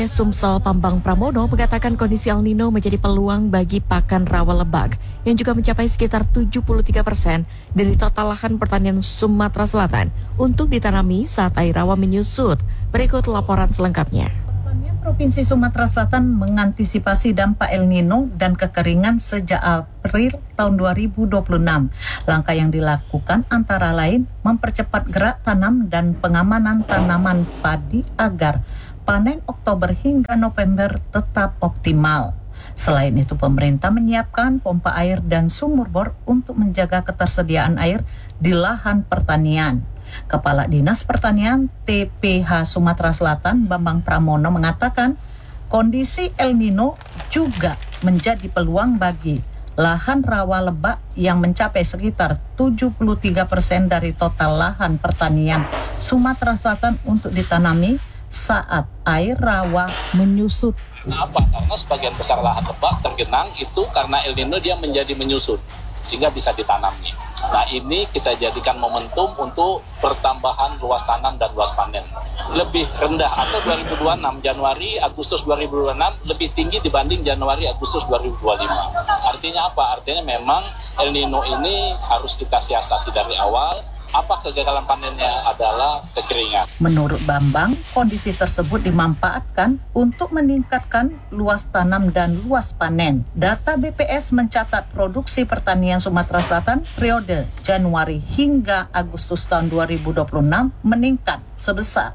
Sumsel Bambang Pramono mengatakan kondisi El Nino menjadi peluang bagi pakan rawa lebak yang juga mencapai sekitar 73% dari total lahan pertanian Sumatera Selatan untuk ditanami saat air rawa menyusut. Berikut laporan selengkapnya. Provinsi Sumatera Selatan mengantisipasi dampak El Nino dan kekeringan sejak April tahun 2026. Langkah yang dilakukan antara lain mempercepat gerak tanam dan pengamanan tanaman padi agar panen Oktober hingga November tetap optimal. Selain itu, pemerintah menyiapkan pompa air dan sumur bor untuk menjaga ketersediaan air di lahan pertanian. Kepala Dinas Pertanian TPH Sumatera Selatan Bambang Pramono mengatakan kondisi El Nino juga menjadi peluang bagi lahan rawa lebak yang mencapai sekitar 73% dari total lahan pertanian Sumatera Selatan untuk ditanami saat air rawa menyusut. Kenapa? Karena sebagian besar lahan lebak tergenang itu karena El Nino dia menjadi menyusut sehingga bisa ditanami. Nah, ini kita jadikan momentum untuk pertambahan luas tanam dan luas panen. Lebih rendah atau 2026, Januari, Agustus 2026 lebih tinggi dibanding Januari, Agustus 2025. Artinya apa? Artinya memang El Nino ini harus kita siasati dari awal. Apa kegagalan panennya adalah kekeringan. Menurut Bambang, kondisi tersebut dimanfaatkan untuk meningkatkan luas tanam dan luas panen. Data BPS mencatat produksi pertanian Sumatera Selatan periode Januari hingga Agustus tahun 2026 meningkat sebesar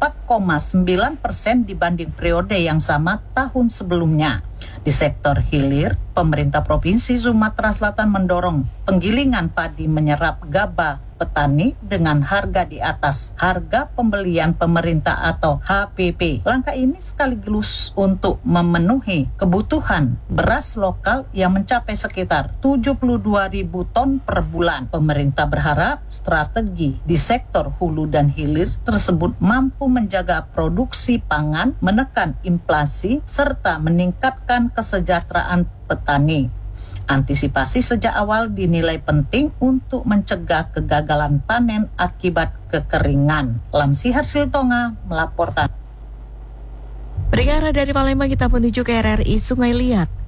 4,9% dibanding periode yang sama tahun sebelumnya. Di sektor hilir, pemerintah Provinsi Sumatera Selatan mendorong penggilingan padi menyerap gabah petani dengan harga di atas harga pembelian pemerintah atau HPP. Langkah ini sekaligus untuk memenuhi kebutuhan beras lokal yang mencapai sekitar 72.000 ton per bulan. Pemerintah berharap strategi di sektor hulu dan hilir tersebut mampu menjaga produksi pangan, menekan inflasi, serta meningkatkan kesejahteraan petani. Antisipasi sejak awal dinilai penting untuk mencegah kegagalan panen akibat kekeringan. Lamsihar Siltonga melaporkan. Berikut dari Palembang kita menuju ke RRI Sungai Liat.